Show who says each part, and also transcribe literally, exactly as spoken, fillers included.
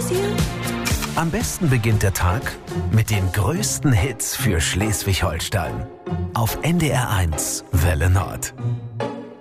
Speaker 1: you?
Speaker 2: Am besten beginnt der Tag mit den größten Hits für Schleswig-Holstein. Auf N D R eins Welle Nord.